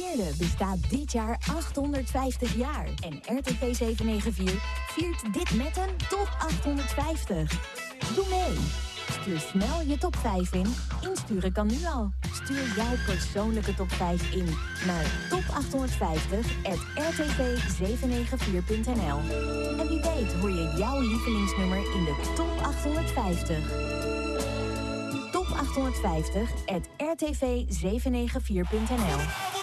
Weerde bestaat dit jaar 850 jaar. En RTV 794 viert dit met een top 850. Doe mee! Stuur snel je top 5 in. Insturen kan nu al. Stuur jouw persoonlijke top 5 in naar top850@rtv794.nl. En wie weet hoor je jouw lievelingsnummer in de top 850. Top 850@rtv794.nl.